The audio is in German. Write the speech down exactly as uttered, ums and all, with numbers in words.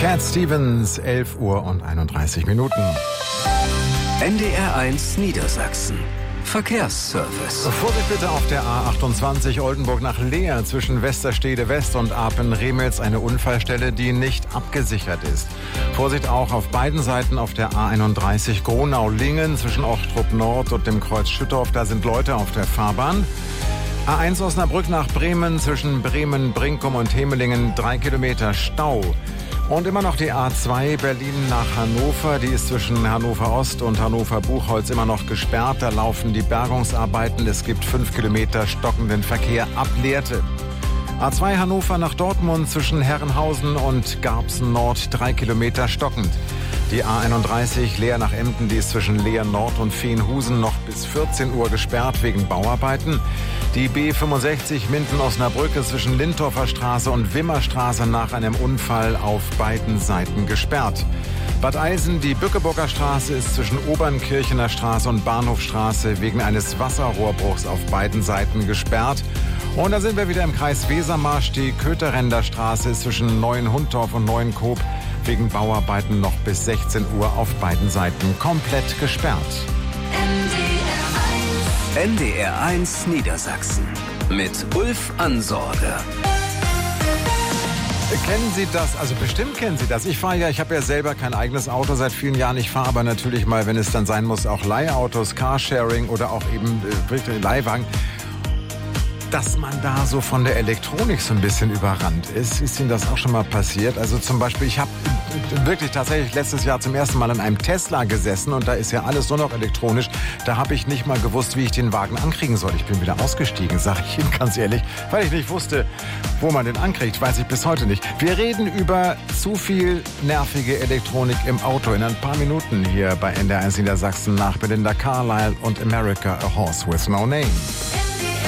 Cat Stevens, elf Uhr und einunddreißig Minuten. N D R eins Niedersachsen. Verkehrsservice. Vorsicht bitte auf der A achtundzwanzig Oldenburg nach Leer zwischen Westerstede West und Apen-Remels, eine Unfallstelle, die nicht abgesichert ist. Vorsicht auch auf beiden Seiten auf der A einunddreißig Gronau-Lingen zwischen Ochtrup Nord und dem Kreuz Schüttorf, da sind Leute auf der Fahrbahn. A eins Osnabrück nach Bremen zwischen Bremen, Brinkum und Hemelingen, drei Kilometer Stau. Und immer noch die A zwei Berlin nach Hannover, die ist zwischen Hannover Ost und Hannover Buchholz immer noch gesperrt. Da laufen die Bergungsarbeiten. Es gibt fünf Kilometer stockenden Verkehr ab Lehrte. A zwei Hannover nach Dortmund zwischen Herrenhausen und Garbsen Nord, drei Kilometer stockend. Die A einunddreißig Leer nach Emden, die ist zwischen Leer Nord und Veenhusen noch bis vierzehn Uhr gesperrt wegen Bauarbeiten. Die B fünfundsechzig Minden-Osnabrück ist zwischen Lindorfer Straße und Wimmerstraße nach einem Unfall auf beiden Seiten gesperrt. Bad Eisen, die Bückeburger Straße ist zwischen Obernkirchener Straße und Bahnhofstraße wegen eines Wasserrohrbruchs auf beiden Seiten gesperrt. Und da sind wir wieder im Kreis Wesermarsch. Die Kötherender Straße ist zwischen Neuenhundorf und Neuenkoop wegen Bauarbeiten noch bis sechzehn Uhr auf beiden Seiten komplett gesperrt. N D R eins Niedersachsen mit Ulf Ansorge. Kennen Sie das? Also bestimmt kennen Sie das. Ich fahre ja, ich habe ja selber kein eigenes Auto seit vielen Jahren. Ich fahre aber natürlich mal, wenn es dann sein muss, auch Leihautos, Carsharing oder auch eben äh, Leihwagen. Dass man da so von der Elektronik so ein bisschen überrannt ist. Ist Ihnen das auch schon mal passiert? Also zum Beispiel, ich habe wirklich tatsächlich letztes Jahr zum ersten Mal in einem Tesla gesessen und da ist ja alles nur noch elektronisch. Da habe ich nicht mal gewusst, wie ich den Wagen ankriegen soll. Ich bin wieder ausgestiegen, sage ich Ihnen ganz ehrlich, weil ich nicht wusste, wo man den ankriegt. Weiß ich bis heute nicht. Wir reden über zu viel nervige Elektronik im Auto in ein paar Minuten hier bei N D R eins Niedersachsen nach Belinda Carlisle und America, A Horse with No Name.